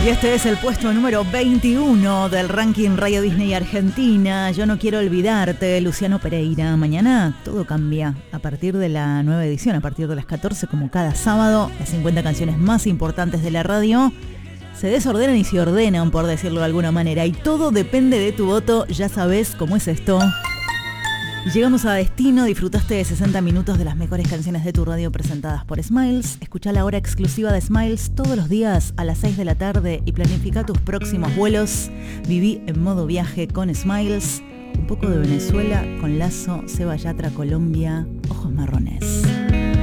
Y este es el puesto número 21 del ranking Radio Disney Argentina. Yo no quiero olvidarte, Luciano Pereira. Mañana todo cambia a partir de la nueva edición, a partir de las 14, como cada sábado. Las 50 canciones más importantes de la radio se desordenan y se ordenan, por decirlo de alguna manera. Y todo depende de tu voto, ya sabes cómo es esto. Y llegamos a destino, disfrutaste de 60 minutos de las mejores canciones de tu radio presentadas por Smiles. Escuchá la hora exclusiva de Smiles todos los días a las 6 de la tarde y planifica tus próximos vuelos. Viví en modo viaje con Smiles. Un poco de Venezuela con Lazo, Seba Yatra, Colombia, Ojos Marrones.